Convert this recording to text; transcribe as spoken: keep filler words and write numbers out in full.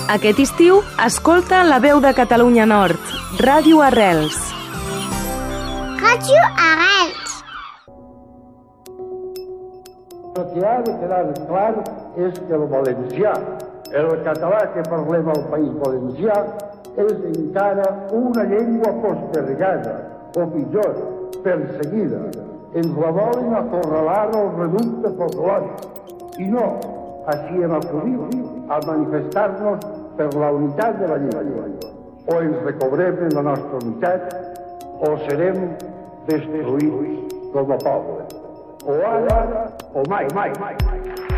Aquest estiu, escolta La Veu de Catalunya Nord, Ràdio Arrels. Ràdio Arrels. El que ha de quedar clar és que el valencià, el català que parlem al País Valencià, és encara una llengua postergada, o pitjor, perseguida. Ens la volen acorralar al reducte folclòric. I no, així hem acudit a manifestar-nos per la unitat de la llengua. O ens recobrem en la nostra unitat, o serem destruïts com a poble. O ara, o mai, mai, mai.